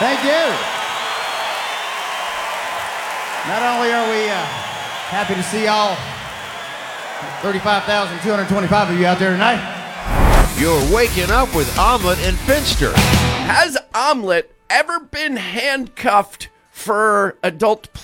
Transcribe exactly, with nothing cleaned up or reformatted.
Thank you. Not only are we uh, happy to see all thirty-five thousand two hundred twenty-five of you out there tonight. You're waking up with Omelet and Finster. Has Omelet ever been handcuffed for adult